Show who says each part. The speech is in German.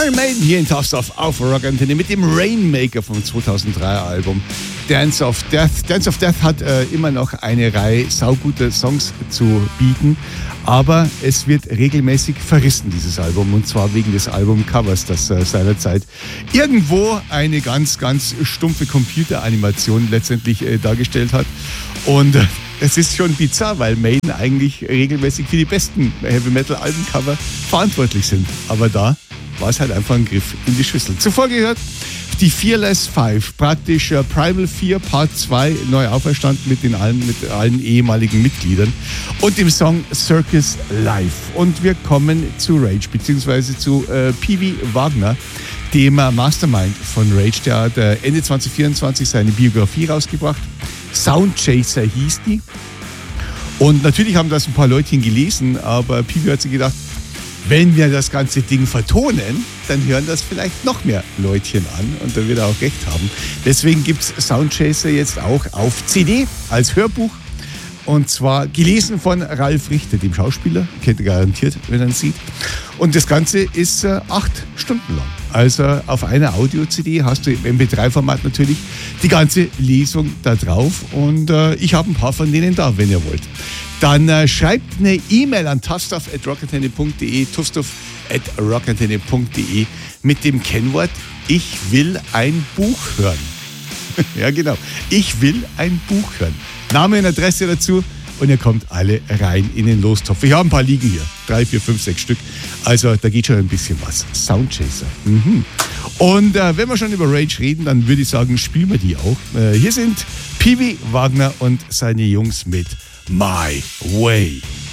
Speaker 1: Iron Maiden hier in Tough Stuff auf Rock Antenne mit dem Rainmaker vom 2003er Album Dance of Death. Dance of Death hat immer noch eine Reihe sauguter Songs zu bieten, aber es wird regelmäßig verrissen, dieses Album, und zwar wegen des Albumcovers, das seinerzeit irgendwo eine ganz, ganz stumpfe Computeranimation letztendlich dargestellt hat. Und es ist schon bizarr, weil Maiden eigentlich regelmäßig für die besten Heavy-Metal-Albencover verantwortlich sind. Aber da war es halt einfach ein Griff in die Schüssel. Zuvor gehört die Fearless Five, praktisch Primal 4 Part 2, neu auferstanden mit allen ehemaligen Mitgliedern und dem Song Circus Live. Und wir kommen zu Rage, beziehungsweise zu P.W. Wagner, dem Mastermind von Rage. Der hat Ende 2024 seine Biografie rausgebracht. Soundchaser hieß die. Und natürlich haben das ein paar Leutchen gelesen, aber P.W. hat sich gedacht, wenn wir das ganze Ding vertonen, dann hören das vielleicht noch mehr Leutchen an und dann wird er auch recht haben. Deswegen gibt es Soundchaser jetzt auch auf CD als Hörbuch, und zwar gelesen von Ralf Richter, dem Schauspieler, kennt ihr garantiert, wenn er ihn sieht. Und das Ganze ist 8 Stunden lang. Also auf einer Audio-CD hast du im MP3-Format natürlich die ganze Lesung da drauf, und ich habe ein paar von denen da, wenn ihr wollt. Dann schreibt eine E-Mail an toughstuff@rockantenne.de, toughstuff@rockantenne.de mit dem Kennwort "Ich will ein Buch hören". Ja, genau. Ich will ein Buch hören. Name und Adresse dazu und ihr kommt alle rein in den Lostopf. Ich habe ein paar liegen hier. 3, 4, 5, 6 Stück. Also da geht schon ein bisschen was. Soundchaser. Mhm. Und wenn wir schon über Rage reden, dann würde ich sagen, spielen wir die auch. Hier sind P.W. Wagner und seine Jungs mit My Way.